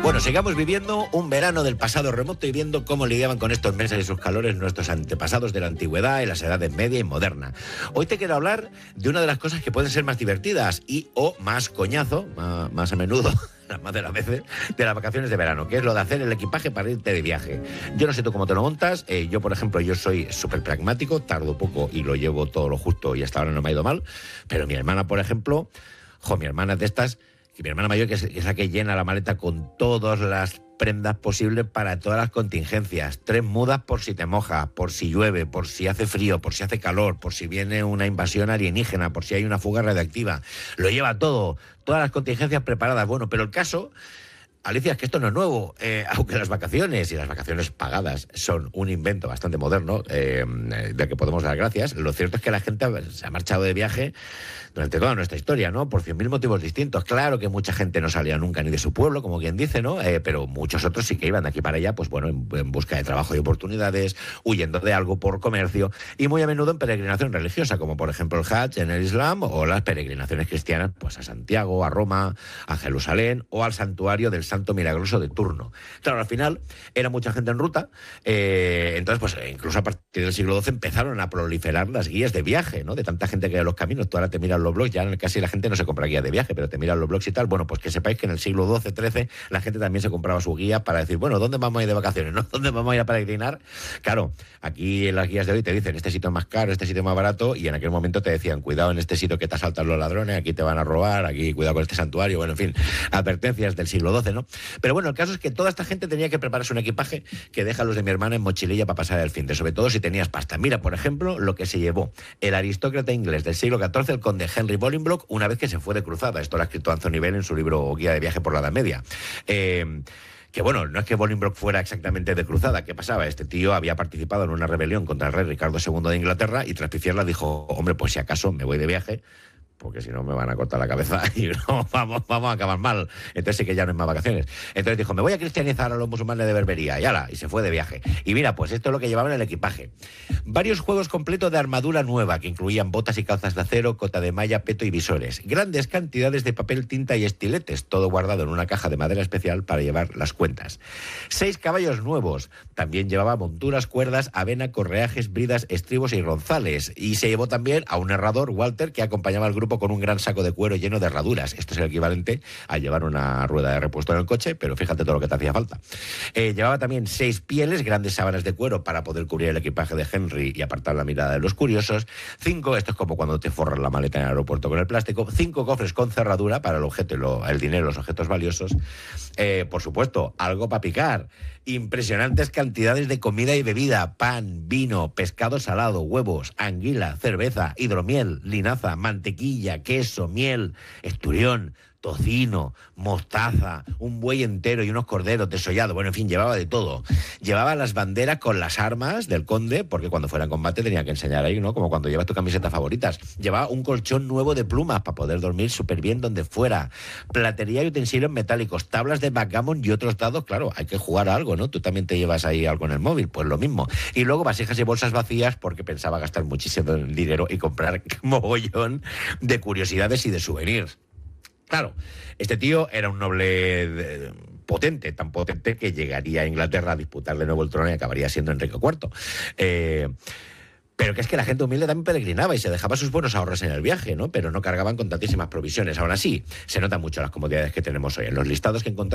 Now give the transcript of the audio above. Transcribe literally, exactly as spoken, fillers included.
Bueno, sigamos viviendo un verano del pasado remoto y viendo cómo lidiaban con estos meses y sus calores nuestros antepasados de la antigüedad y las edades media y moderna. Hoy te quiero hablar de una de las cosas que pueden ser más divertidas y o más coñazo, más, más a menudo, más de las veces, de las vacaciones de verano, que es lo de hacer el equipaje para irte de viaje. Yo no sé tú cómo te lo montas, eh, yo por ejemplo, yo soy súper pragmático, tardo poco y lo llevo todo lo justo y hasta ahora no me ha ido mal, pero mi hermana, por ejemplo, jo, mi hermana es de estas, que mi hermana mayor que es, que es la que llena la maleta con todas las prendas posibles para todas las contingencias, tres mudas por si te moja, por si llueve, por si hace frío, por si hace calor, por si viene una invasión alienígena, por si hay una fuga radiactiva, lo lleva todo, todas las contingencias preparadas. Bueno, pero el caso, Alicia, es que esto no es nuevo, eh, aunque las vacaciones y las vacaciones pagadas son un invento bastante moderno, eh, del que podemos dar gracias. Lo cierto es que la gente se ha marchado de viaje durante toda nuestra historia, ¿no? Por cien mil motivos distintos. Claro que mucha gente no salía nunca ni de su pueblo, como quien dice, ¿no? Eh, pero muchos otros sí que iban de aquí para allá, pues bueno, en, en busca de trabajo y oportunidades, huyendo de algo por comercio, y muy a menudo en peregrinación religiosa, como por ejemplo el Hajj en el Islam, o las peregrinaciones cristianas, pues a Santiago, a Roma, a Jerusalén, o al santuario del Santo Milagroso de turno. Claro, al final era mucha gente en ruta, eh, entonces pues incluso a partir del siglo doce empezaron a proliferar las guías de viaje, ¿no? De tanta gente que hay en los caminos. Tú ahora te miras los blogs, ya casi la gente no se compra guías de viaje, pero te miras los blogs y tal. Bueno, pues que sepáis que en el siglo doce, trece la gente también se compraba su guía para decir, bueno, ¿dónde vamos a ir de vacaciones? ¿No? ¿Dónde vamos a ir a peregrinar? Claro, aquí en las guías de hoy te dicen este sitio es más caro, este sitio es más barato, y en aquel momento te decían, cuidado en este sitio que te asaltan los ladrones, aquí te van a robar, aquí cuidado con este santuario, bueno, en fin, advertencias del siglo doce, ¿no? Pero bueno, el caso es que toda esta gente tenía que prepararse un equipaje que deja los de mi hermana en mochililla para pasar el fin de, sobre todo si tenías pasta. Mira, por ejemplo, lo que se llevó el aristócrata inglés del siglo catorce, el conde Henry Bolingbroke, una vez que se fue de cruzada. Esto lo ha escrito Anthony Bell en su libro Guía de viaje por la Edad Media. Eh... Que bueno, no es que Bolingbroke fuera exactamente de cruzada. ¿Qué pasaba? Este tío había participado en una rebelión contra el rey Ricardo segundo de Inglaterra y tras pifiarla dijo, hombre, pues si acaso me voy de viaje, porque si no me van a cortar la cabeza y no, vamos, vamos a acabar mal. Entonces sí que ya no hay más vacaciones. Entonces dijo, me voy a cristianizar a los musulmanes de Berbería, y ala, y se fue de viaje. Y mira, pues esto es lo que llevaba en el equipaje. Varios juegos completos de armadura nueva, que incluían botas y calzas de acero, cota de malla, peto y visores. Grandes cantidades de papel, tinta y estiletes, todo guardado en una caja de madera especial para llevar las cuentas. Seis caballos nuevos. También llevaba monturas, cuerdas, avena, correajes, bridas, estribos y ronzales. Y se llevó también a un herrador, Walter, que acompañaba al grupo con un gran saco de cuero lleno de herraduras. Esto es el equivalente a llevar una rueda de repuesto en el coche, pero fíjate todo lo que te hacía falta. Eh, llevaba también seis pieles, grandes sábanas de cuero para poder cubrir el equipaje de Henry y apartar la mirada de los curiosos. Cinco, esto es como cuando te forras la maleta en el aeropuerto con el plástico. Cinco cofres con cerradura para el objeto, y lo, el dinero, los objetos valiosos. Eh, por supuesto, algo para picar. Impresionantes cantidades de comida y bebida, pan, vino, pescado salado, huevos, anguila, cerveza, hidromiel, linaza, mantequilla, queso, miel, esturión, tocino, mostaza, un buey entero y unos corderos desollados. Bueno, en fin, llevaba de todo. Llevaba las banderas con las armas del conde, porque cuando fuera en combate tenía que enseñar ahí, ¿no? Como cuando llevas tus camisetas favoritas. Llevaba un colchón nuevo de plumas para poder dormir súper bien donde fuera. Platería y utensilios metálicos, tablas de backgammon y otros dados. Claro, hay que jugar a algo, ¿no? Tú también te llevas ahí algo en el móvil, pues lo mismo. Y luego vasijas y bolsas vacías porque pensaba gastar muchísimo dinero y comprar mogollón de curiosidades y de souvenirs. Claro, este tío era un noble de, potente, tan potente que llegaría a Inglaterra a disputar de nuevo el trono y acabaría siendo Enrique cuarto. Eh, pero que es que la gente humilde también peregrinaba y se dejaba sus buenos ahorros en el viaje, ¿no? Pero no cargaban con tantísimas provisiones. Aún así, se notan mucho las comodidades que tenemos hoy. En los listados que encontramos